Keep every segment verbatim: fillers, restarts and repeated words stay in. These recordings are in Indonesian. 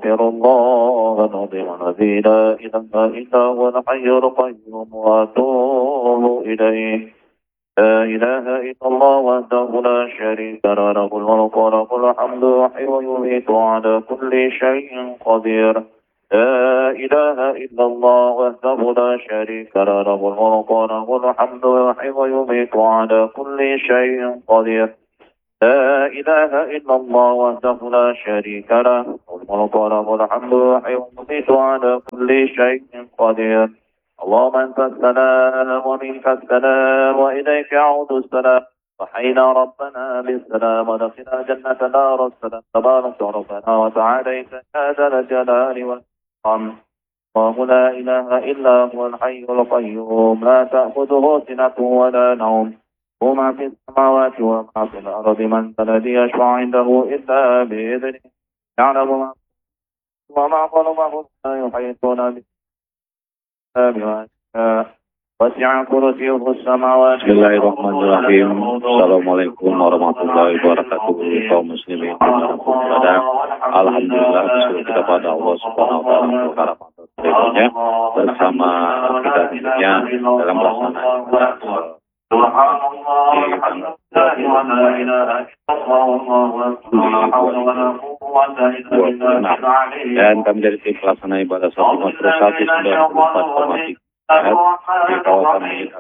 أستغفر الله العظيم الذي لا إله إلا هو الحي القيوم وأتوب إليه. لا إله إلا الله وحده لا شريك له له الملك وله الحمد يحيي ويميت على كل شيء قدير. لا إله إلا الله وحده لا شريك له له الملك وله الحمد يحيي ويميت على كل شيء قدير. لا إله إلا الله وحده لا شريك له له الملك وله الحمد يحيي ويميت على كل شيء قدير. اللهم أنت السلام ومنك السلام وإليك يعود السلام. وحينا ربنا بالسلام ودخلنا جنة دار السلام. تبارك ربنا وتعاليت يا ذا الجلال والإكرام. الله لا إله إلا هو الحي القيوم لا تأخذه سنة ولا نوم وما في السماوات وما في الأرض من ذا الذي يشفع عنده إلا بإذنه يعلم ما وما خلقهم لا يحيطون به وسع كرسيه السماوات. Bismillahirrahmanirrahim. Assalamualaikum warahmatullahi wabarakatuh. Kaum muslimin dan alhamdulillah bersyukur kita pada Allah Subhanahu wa taala untuk rahmat-Nya bersama kita tentunya dalam pelaksanaan dan kami dari tim pelaksana ibadah satu satu sembilan puluh empat koma tiga di kawasan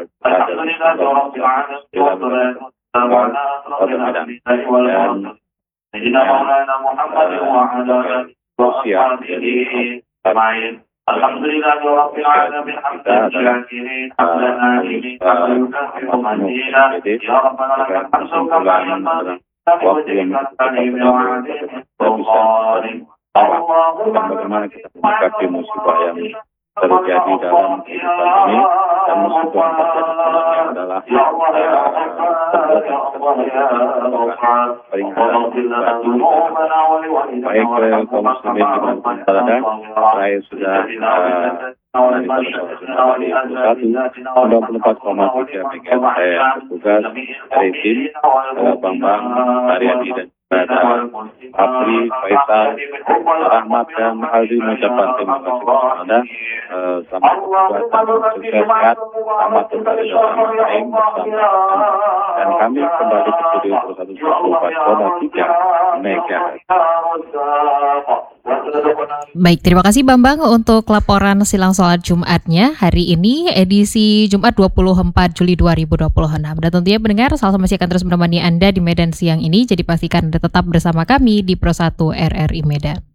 dan Alhamdulillahirabbil alamin hamdan syakirin hamdan alimin hamdan majida ya rabbana lakal hamdu kama yanbaghi bagaimana kita menyikapi musibah yang terjadi dalam kehidupan ini dan musibah yang terjadi adalah baik kaum muslimin dengan keadaan saya sudah sembilan puluh empat koma tiga megahertz saya bertugas dari tim Bambang Haryadi dan ada Apri, Faisal, Rahmat dan Aldi mengucapkan terima kasih kepada Anda. Selamat berbuat sukses sehat, selamat kembali bersama Aing bersama dan kami kembali ke studio seratus dua puluh empat koma tiga megahertz. Baik, terima kasih Bambang untuk laporan silang sholat Jumatnya hari ini edisi Jumat dua puluh empat Juli dua ribu dua puluh enam. Dan tentunya pendengar, Salsa masih akan terus menemani Anda di Medan siang ini, jadi pastikan Anda tetap bersama kami di Pro satu R R I Medan.